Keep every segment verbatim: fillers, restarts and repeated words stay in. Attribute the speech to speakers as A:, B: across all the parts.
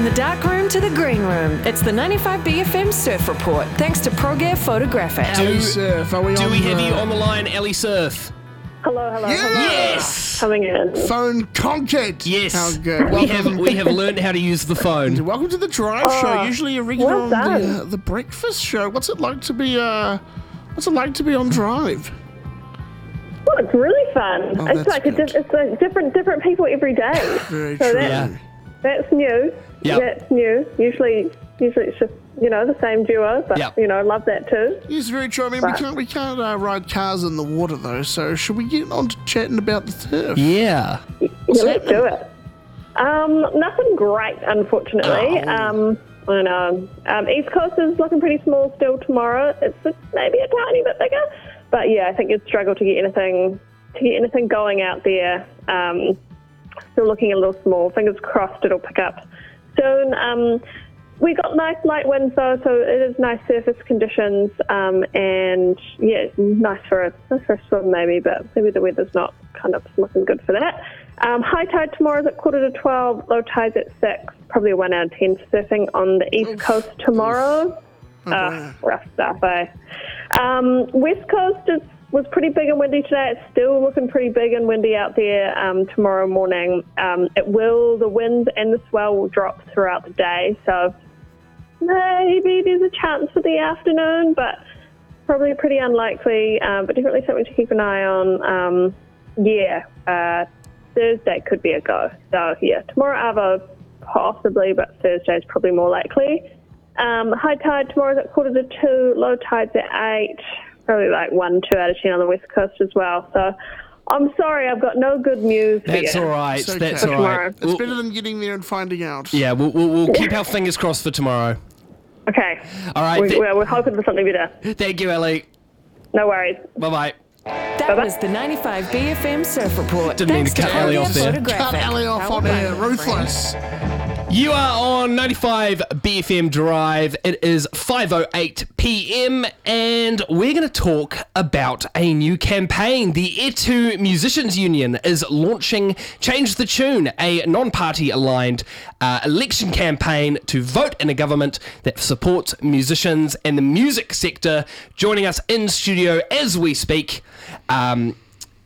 A: the dark room to the green room, it's the ninety-five B F M Surf Report, thanks to ProGear Photographics.
B: Ali Surf, are we
C: Do
B: on
C: we have
B: the
C: you on the line, Ellie Surf?
D: Hello, hello,
B: Yeah.
D: hello.
C: Yes.
D: Coming in.
B: phone content?
C: Yes.
B: How good.
C: We
B: Welcome,
C: have we have learned how to use the phone.
B: welcome to the Drive
D: Oh,
B: Show. Usually a regular
D: well
B: on the,
D: done.
B: uh, the breakfast show. What's it like to be uh, What's it like to be on Drive?
D: Well, it's really fun.
B: Oh,
D: it's
B: that's
D: like a
B: good.
D: diff- it's like different different people every day.
B: Very
D: So
B: true.
D: that's,
C: Yeah.
D: that's new.
C: Yep.
D: That's new. Usually, usually it's just you know the same duo, but
C: Yep.
D: you know love that too.
B: Yes, very true. I mean,
D: Right.
B: we can't we can't uh, ride cars in the water though. So should we get on to chatting about the turf?
C: Yeah.
D: Yeah, let's do it. Um, nothing great, unfortunately.
B: Oh.
D: Um, I know. Um, East Coast is looking pretty small still tomorrow. It's a, maybe a tiny bit bigger, but yeah, I think you'd struggle to get anything to get anything going out there. Um, still looking a little small. Fingers crossed it'll pick up soon. Um, we got nice light winds though, so it is nice surface conditions, um, and yeah, nice for a nice for a swim maybe, but maybe the weather's not kind of looking good for that. Um, high tide tomorrow is at quarter to twelve, low tide's at six, probably a one out of ten for surfing on the east
B: Oof.
D: coast tomorrow.
B: Oh,
D: Uh,
B: wow.
D: rough stuff, eh? Um, west coast is, was pretty big and windy today. It's still looking pretty big and windy out there um, tomorrow morning. Um, it will, the wind and the swell will drop throughout the day, so maybe there's a chance for the afternoon, but probably pretty unlikely, um, but definitely something to keep an eye on. Um, yeah, uh, Thursday could be a go. So, yeah, tomorrow, Arvo, possibly, but Thursday is probably more likely. Um, high tide tomorrow's at quarter to two, low tide's at eight, probably like one, two out of ten on the west coast as well. So, I'm sorry, I've got no good news for
C: That's
D: you.
C: all right.
B: It's okay.
C: That's
B: For
C: all
D: tomorrow.
C: right.
B: It's
C: We'll-
B: better than getting there and finding out.
C: yeah, we'll, we'll, we'll keep our fingers crossed for tomorrow.
D: Okay.
C: All right.
D: We,
C: th-
D: we're, we're hoping for something better.
C: Thank you, Ellie.
D: No worries.
C: Bye bye.
A: That was the ninety-five B F M Surf Report,
C: Didn't mean
A: thanks
C: to cut
A: to
C: Ellie
A: ProGear
C: off there.
A: Photographics.
B: Cut Ellie off on air, ruthless.
C: You are on ninety-five B F M Drive. It is five oh eight p.m. and we're going to talk about a new campaign. The Etu Musicians Union is launching Change the Tune, a non-party aligned uh, election campaign to vote in a government that supports musicians and the music sector. Joining us in studio as we speak um,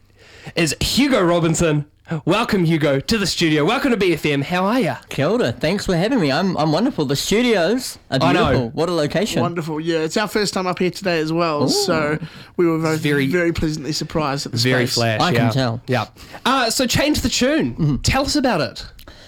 C: is Hugo Robinson. Welcome, Hugo, to the studio. Welcome to B F M. How are you?
E: Kia ora. Thanks for having me. I'm I'm wonderful. The studios are
C: I know.
E: beautiful. What a location.
B: Wonderful, yeah. It's our first time up here today as well, so we were both
C: Very-
B: very, pleasantly surprised at the
C: Very
B: space.
C: flash.
E: I can
C: yeah.
E: tell.
C: Yeah. Uh, so change the tune. Tell us about it.